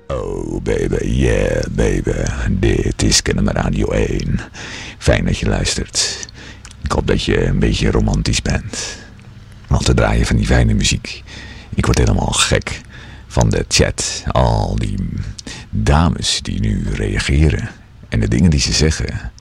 Oh baby, yeah baby, dit is Kennemer Radio 1. Fijn dat je luistert. Ik hoop dat je een beetje romantisch bent. Want we draaien van die fijne muziek. Ik word helemaal gek van de chat. Al die dames die nu reageren. En de dingen die ze zeggen.